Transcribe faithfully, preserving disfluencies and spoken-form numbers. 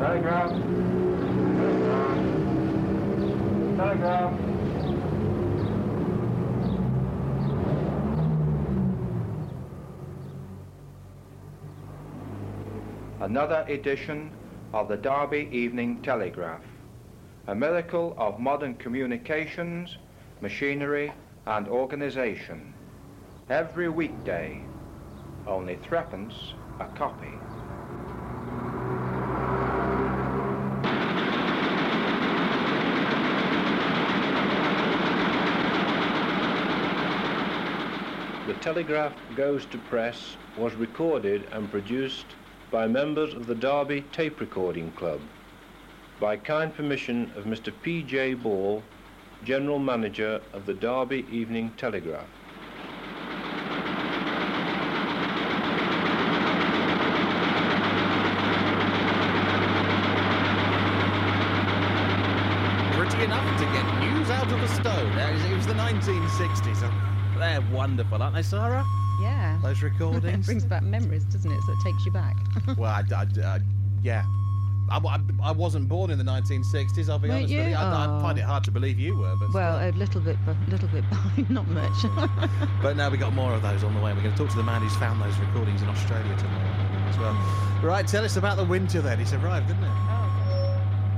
Telegraph. Telegraph. Another edition of the Derby Evening Telegraph, a miracle of modern communications, machinery and organisation. Every weekday, only threepence a copy. The Telegraph Goes to Press was recorded and produced by members of the Derby Tape Recording Club, by kind permission of Mister P J Ball, General Manager of the Derby Evening Telegraph. Pretty enough to get news out of a stone. It was the nineteen sixties. They're wonderful, aren't they, Sarah? Yeah. Those recordings. It brings back memories, doesn't it? So it takes you back. Well, I, I, I, yeah. I, I, I wasn't born in the nineteen sixties, I'll be Weren't honest you? with you. I, Oh. I find it hard to believe you were, but Well, still. a little bit, a little bit behind, not much. But now we've got more of those on the way. We're going to talk to the man who's found those recordings in Australia tomorrow as well. Right, tell us about the winter then. It's arrived, didn't it? Oh,